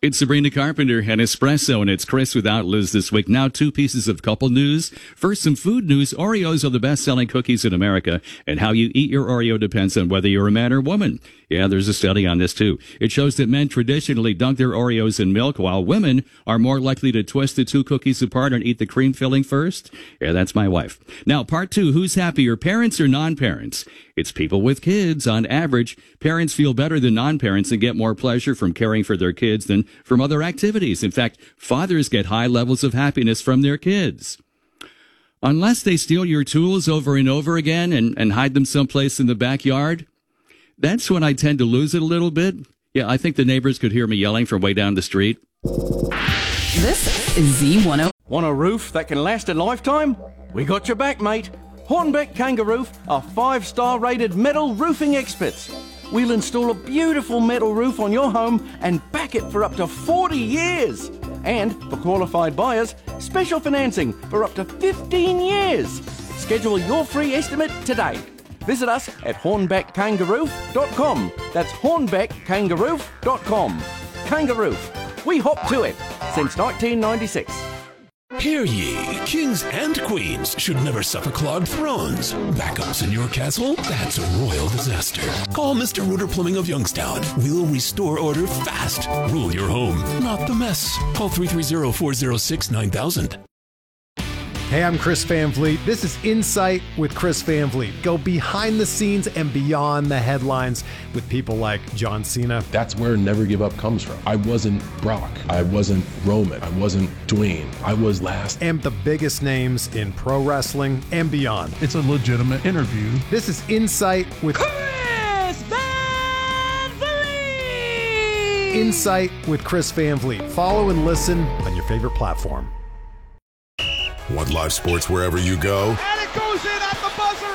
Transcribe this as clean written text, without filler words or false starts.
It's Sabrina Carpenter and Espresso, and it's Chris without Liz this week. Now, 2 pieces of couple news. First, some food news. Oreos are the best-selling cookies in America, and how you eat your Oreo depends on whether you're a man or woman. Yeah, there's a study on this, too. It shows that men traditionally dunk their Oreos in milk, while women are more likely to twist the 2 cookies apart and eat the cream filling first. Yeah, that's my wife. Now, part 2, who's happier, parents or non-parents? It's people with kids. On average, parents feel better than non-parents and get more pleasure from caring for their kids than from other activities. In fact, fathers get high levels of happiness from their kids. Unless they steal your tools over and over again and hide them someplace in the backyard, that's when I tend to lose it a little bit. Yeah, I think the neighbors could hear me yelling from way down the street. This is Z10. Want a roof that can last a lifetime? We got your back, mate. Hornbeck Kangaroof are 5-star rated metal roofing experts. We'll install a beautiful metal roof on your home and back it for up to 40 years. And for qualified buyers, special financing for up to 15 years. Schedule your free estimate today. Visit us at hornbeckkangaroof.com. That's hornbeckkangaroof.com. Kangaroof. We hop to it since 1996. Hear ye, kings and queens should never suffer clogged thrones. Backups in your castle? That's a royal disaster. Call Mr. Rooter Plumbing of Youngstown. We'll restore order fast. Rule your home, not the mess. Call 330-406-9000. Hey, I'm Chris Van Vliet. This is Insight with Chris Van Vliet. Go behind the scenes and beyond the headlines with people like John Cena. That's where Never Give Up comes from. I wasn't Brock. I wasn't Roman. I wasn't Dwayne. I was last. And the biggest names in pro wrestling and beyond. It's a legitimate interview. This is Insight with Chris Van Vliet. Insight with Chris Van Vliet. Follow and listen on your favorite platform. Want live sports wherever you go? And it goes in at the buzzer.